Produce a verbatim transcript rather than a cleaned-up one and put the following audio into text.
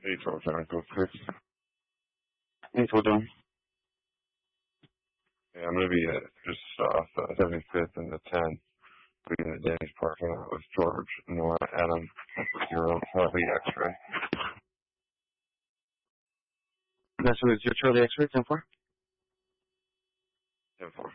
eight twelve seven, code six. Hey, hold on. Yeah, I'm going to be at just off uh, seventy-fifth and the ten. Be in the Denny's parking lot with George, Nora, Adam, zero, Charlie, X-ray. That's what it's your Charlie X-ray, ten four? ten four.